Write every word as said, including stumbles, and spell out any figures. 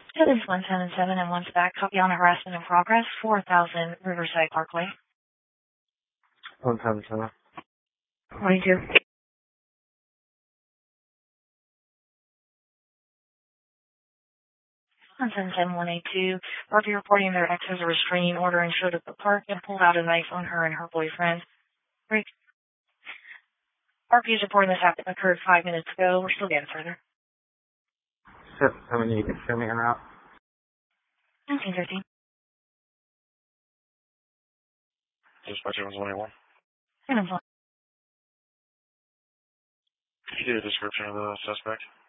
It is one seven seven and one's back. Copy on harassment in progress. four thousand Riverside Parkway. one seven seven. twenty-two. one seven seven one eight two. Party reporting their ex has a restraining order and showed up at the park and pulled out a knife on her and her boyfriend. Great. Parky is reporting this happened occurred five minutes ago. We're still getting further. seven seven, you can show me en route. nineteen fifteen. Dispatcher one twenty-one. And I'm Could you get a description of the suspect?